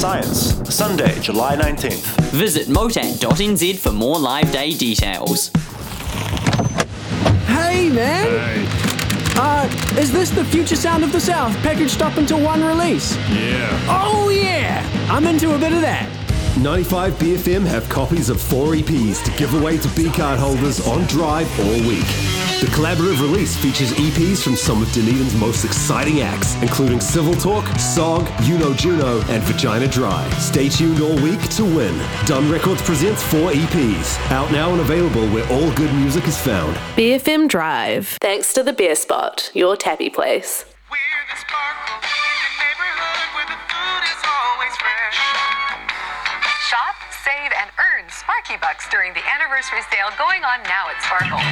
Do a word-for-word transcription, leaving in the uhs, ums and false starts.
Science, Sunday, July nineteenth. Visit motat dot n z for more live day details. Hey, man! Hey. Uh, is this the Future Sound of the South packaged up into one release? Yeah. Oh, yeah! I'm into a bit of that. ninety-five B F M have copies of four E Ps to give away to B-card holders on Drive all week. The collaborative release features E Ps from some of Dunedin's most exciting acts, including Civil Talk, S O G, You Know Juno, and Vagina Dry. Stay tuned all week to win. Dun Records presents four E Ps, out now and available where all good music is found. B F M Drive. Thanks to the Beer Spot, your tappy place. We're the sparkle in the neighborhood where the food is always fresh. Shop, save, and earn Sparky Bucks during the anniversary sale going on now at Sparkle.